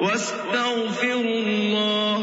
واستغفروا الله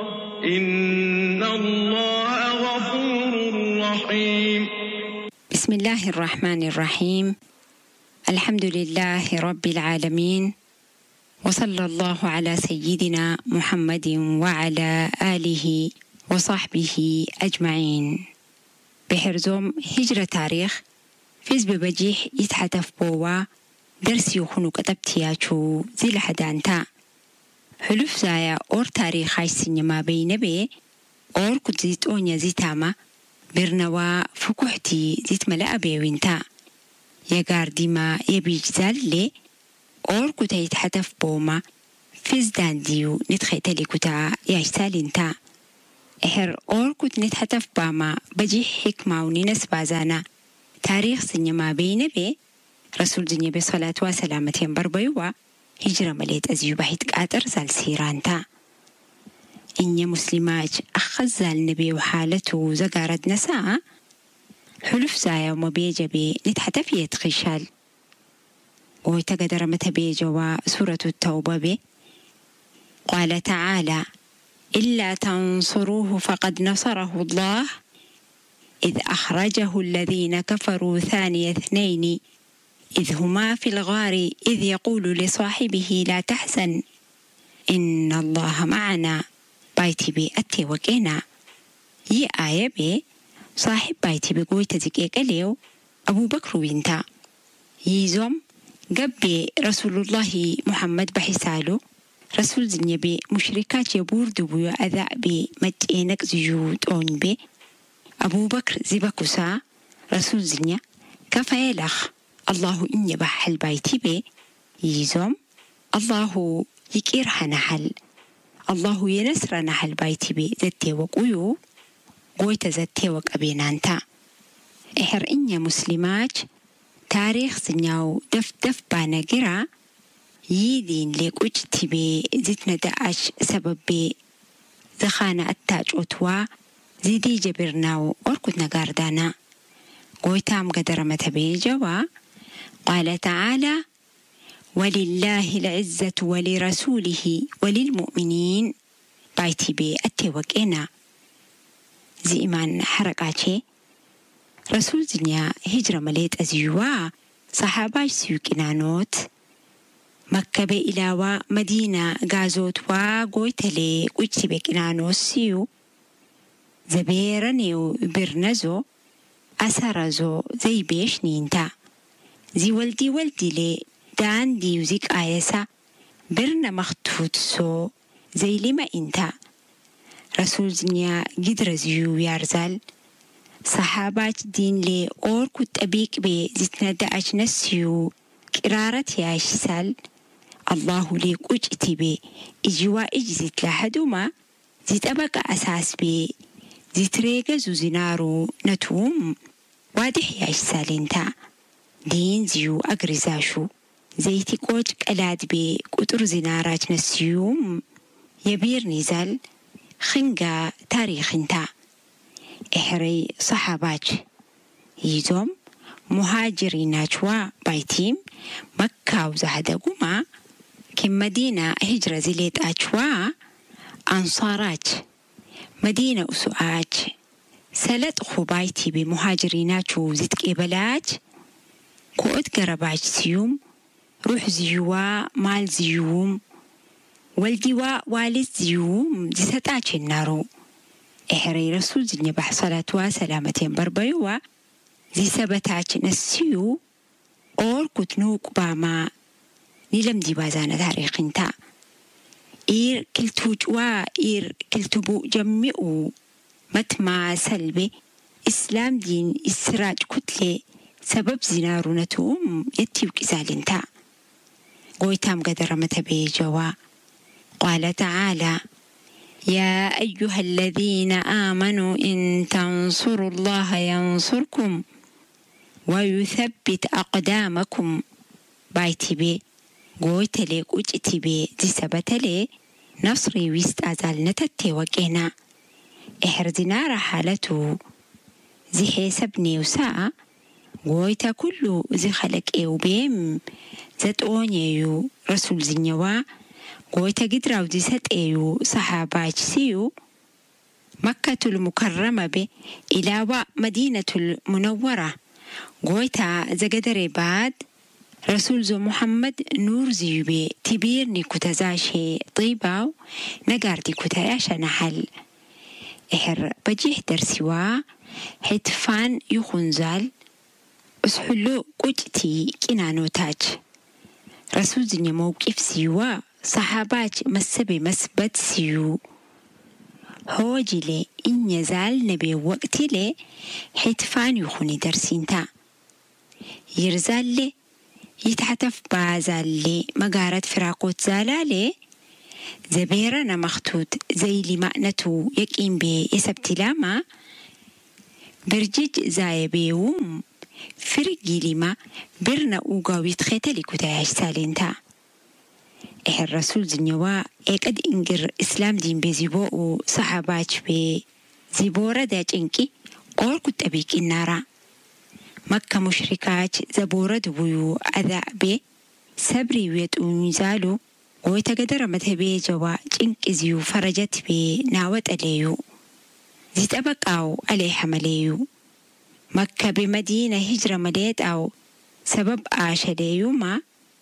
إن الله غفور رحيم. بسم الله الرحمن الرحيم. الحمد لله رب العالمين، وصلى الله على سيدنا محمد وعلى آله وصحبه أجمعين. بحرزوم هجرة تاريخ فيز ببجيح يتحدث بوا درس يخونو كتبتياتشو زي لحدانتا حلوف زايا اور تاريخ عيسين ما بين بي اور كتزيت اونيا زيتاما برنوا فكوحتي زيت ملأ بيوينتا يقار ديما يبيج زالي اور كتا يتحدث بوما فيز دان ديو نتخيتالي كتا يعيسالينتا إحر اور كت نتحدث باما بجيح حكمة ونينس بازانا تاريخ سنما بين بي رسول دنيا بصلاة وسلامة بربيوا هجرة مليت أزيو بحيت قادر زال سيرانتا إني مسلماج أخذ النبي وحالته زقارت نساء حلف زايا ومبيجة بي نتحدث يتخشال ويتقدر متبيجة سورة التوبة بي قال تعالى إلا تنصروه فقد نصره الله إذ أخرجه الذين كفروا ثاني اثنين إذ هما في الغار إذ يقول لصاحبه لا تحزن إن الله معنا بايتي بي أتي وكينا يي آية بي صاحب بايتي بي قوي تزكيك ليو أبو بكر وينتا يزوم قبي رسول الله محمد بحسالو رسول زنيا بي مشركات يبور دبو أذى بي مجينك زيوت أون بي أبو بكر زيبكوسا رسول زنيا كفايلخ الله إني بحل بايتي بي يزوم الله يكير حنحل الله ينسر نحل بايتي بي زتي وقويو قويت زتي وقبينانتا إحر إني مسلمات تاريخ زنياو دف باناقرا يدين ليك وجتي بي زيتنا داعش سبب بي زخانة التاج أتوا زيدي جبرناو أركضنا قاردانا قويتام قدر متبي جوا قال تعالى ولله العزة ولرسوله وللمؤمنين بايتي بي أتوقعنا زي إيمان حركاتي رسول دنيا هجرة مليت أزيوا صحابة سيوكنا نوت مكة بإلاوة مدينة غازوت وقويتلي قويتي بكنا نوسيو زبيرنيو برنزو أسرزو زي بيش نينتا زي والدي لي دان دي وزيك آيسا برنا مختفوت سو زي لما انتا رسول دنيا قدر زيو يارزال صحابات دين لي اور كنت أبيك بي زيتنا داعش نسيو كرارت ياش سال الله لي قوجتي بي إجوا إجزيت لحدوما زيت أبقى أساس بي زيت ريقا زوزينارو نتوم واضح ياش سالينتا دين زيو أقرزاشو زيتي قوج قلاد بي قطر زينارات نسيوم يبير نزال خنقا تاريخ انتا إحري صحابات يزوم مهاجريناتوا بايتيم مكة وزهدقوما كم مدينة هجرة زليت أجوا أنصارات مدينة أسوآج سلت خبايتي بمهاجريناتو زيت قبلات كود قرباج سيوم روح زيوا مال زيوم والدوا والد زيوم زيتاتاج النارو إحري رسول زنيا بحصلات وسلامة بربيوا زي سبتاج نسيو اور كتنوك باما نيلم دي بازانا تاريخ انتا إير كلتوجوا إير كلتبو جمعو متما سلبي إسلام دين إسراج كتلي سبب زنارونتهم يتيب كسالنتا قويتام قدر متبي جوا قال تعالى يا أيها الذين آمنوا إن تنصروا الله ينصركم ويثبت أقدامكم بايتي بي قويتلي قوجتي بي دي سبتلي نصري ويست أزال نتتي وكينا إحرزنا رحالته زي حسبني وساعة قويتا كله زي خلق إيو بيم زت أونيو رسول زنيوا قويتا قدرا وديست ايو صحاباج سيو مكة المكرمة به إلى مدينة المنورة قويتا زقدري بعد رسول زو محمد نور زيوبي تبيرني كتزاشي طيباو نقارتي كتاياشا نحل إحر بجيح درسوا حتفان يخنزال أسحلو قجتي كنانو تاج رسول زنيا موقف سيوا صحابات مسبي مسبت سيو هوجلي إن يزال نبي وقتلي حتفان يخوني درسين تا يرزالي يتحتف بازالي مقارد فراقوت زالالي زبيرنا مختوت زي اللي معنته يكين بي يسبتلاما برجج زاي بيوم فرقي لما برنا اوغاويت خيتالي كتايش سالينتا إيه الرسول زنيوا إيقاد إنجر إسلام دين بزيبو صحاباج بي زيبورة داج إنكي قول كنت أبيك النارا مكة مشركات زبورة دبويو أذاع بي سبري ويت ونزالو ويتقدر مذهبي جوا جنك زيو فرجت بي ناوت عليو زيت أبقاو علي حمليو مكة بمدينة هجرة مليت أو سبب آشليو ما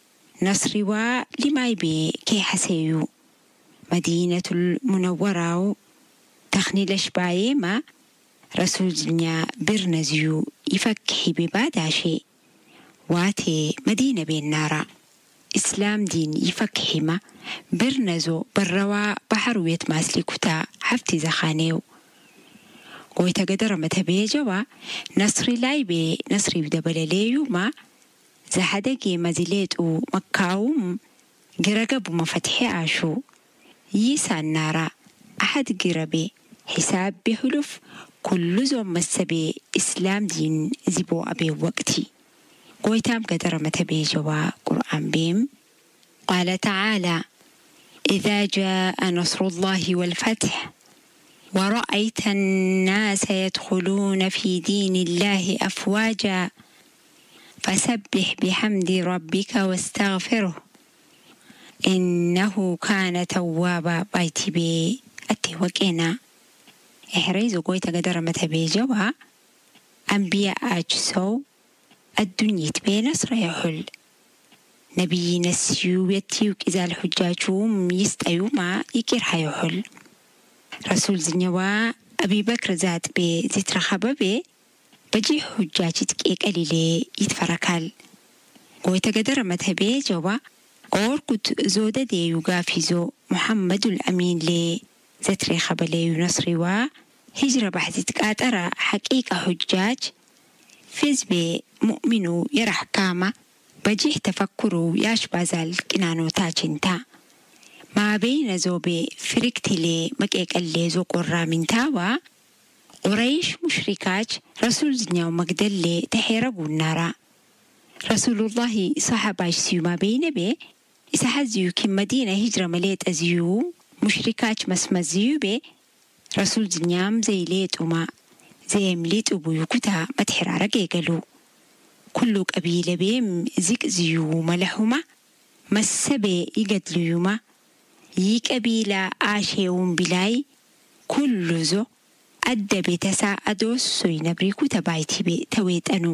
نصروا لما يبي كي حسيو مدينة المنورة تخني لشباي ما رسول جنيا برنزيو يفكحي بباداشي واتي مدينة بين نارا إسلام دين يفكحي ما برنزو بروا بحروية ماسلي كتا حفتي زخانيو ويتقدر متبه جوا نصري لايبي نصري بدبلاليو ما زحدقي مزيليت ومكاوم قرقب مفتحي عاشو يسا النارا أحد قربي حساب بحلف كل زوم مسبي إسلام دين زبو أبي وقتي قويتام قدر متبه جوا قرآن بيم قال تعالى إذا جاء نصر الله والفتح ورأيت الناس يدخلون في دين الله أفواجا فسبح بحمد ربك واستغفره إنه كان توابا بايتي بي أتي وكينا إحريزو قويتا قدر متبه جوا أنبياء أجسو الدنيا تبي نصر يحل نبي نسيو يتيوك إذا الحجاجوم يستأيو ما يكير حيحل رسول زنيوا أبي بكر ذات بي زيت رخبة بي بجي حجاجتك إيك أليلي يتفركال قويتا قدر متبه جوا قور كت زودة دي يقافيزو محمد الأمين لي زيت رخبة لي ينصري وا هجرة بحثتك أترى حقيقة حجاج فيز بي مؤمنو يرح كاما بجيه تفكرو ياش بازال كنانو تاجنتا ما بين زوبي فريكتلي مكيك اللي زو قرى من تاوا قريش مشركاج رسول زنيا ومقدلي تحيرقو النارا رسول الله صحاباش سيو ما بين بي إسحازيو كم مدينة هجرة مليت أزيو مشركاج مسمزيو بي رسول زنيام زي ليت وما زي مليت أبو يكتا متحرارة قيقلو كل قبيلة بيم زيك زيو ملحوما مسبي يقدليوما يك قبيلة آشيوم بلاي كل زو أدى بتسا أدوس سوي نبريكو تبايتي بي تويت أنو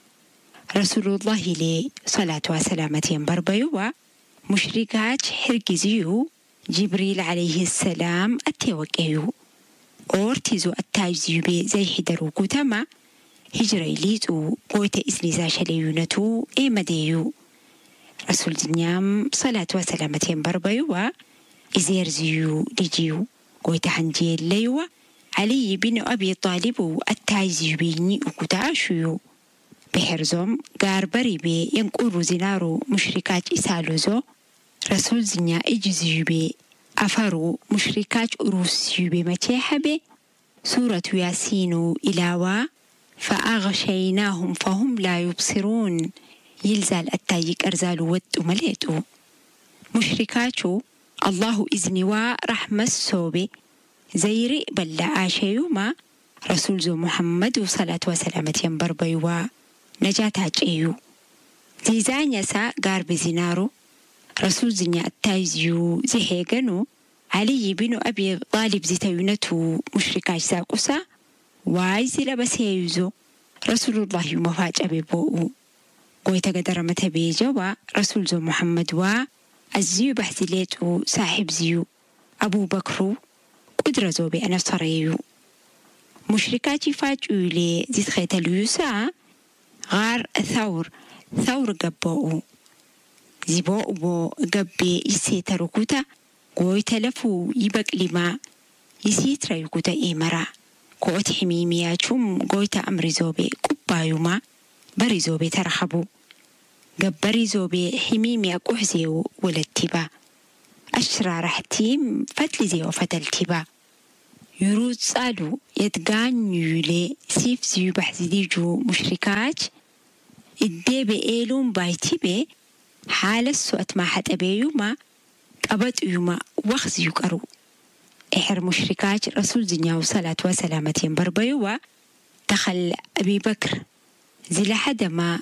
رسول الله لي صلاة وسلامة ينبربيوا مشركات حرقزيو جبريل عليه السلام أتوقعيو أورتيزو التاجزيو بي زي حدرو كتما هجري ليتو قويتا إسني زاشليونتو إيمديو رسول دنيام صلاة وسلامة ينبربيوا إزير زيو لجيو قويتا حنجيل ليوا علي بن أبي طالب التاجزيو بيني وكتاشيو بحرزوم قاربري بي ينقورو زنارو مشركات إسالوزو رسول زنيا إجزيو بي أفارو مشركات أروسيو بي متيحة بي سورة ياسين إلاوا فأغشيناهم فهم لا يبصرون يلزال التايك أرزالو ود مليتو مشركاتو الله إذنوا رحمة السوبي زيري بلا آشيوما رسول زو محمد صلاة وسلامة ينبربيوا نجات هجيو زيزان يسا قارب زنارو رسول زنيا التايزيو زي هيغنو علي بن أبي طالب زيتيونته مشركة ساقسا وايزي لبس هيوزو رسول الله يمفاج أبي بوء قويتا قدر متبي جوا رسول زو محمد الزيو بحزليتو صاحب زيو أبو بكر قدر زو بأنا صريو مشركاتي فاجئوا لي زيت خيت اليوسا غار ثور قبوء زيبوء بو قبي يسيت ركوتا قويتا لفو يبق لما يسيت ريكوتا إيمرا قوت حميميا شم قويتا أمر زوبي قبايوما بري زوبي ترحبو قبري زوبي حميميا قحزيو ولتبا أشرا رحتيم فتلزي وفتلتبا يرود صالو يتقان يولي سيف زيو بحزيجو مشركات الديبي إيلون بايتبي حال السوءت ما حد أبيوما قبط يوما وخز يقرو إحر مشركات رسول زنيا وصلاة وسلامة بربيوا دخل أبي بكر زي لحد ما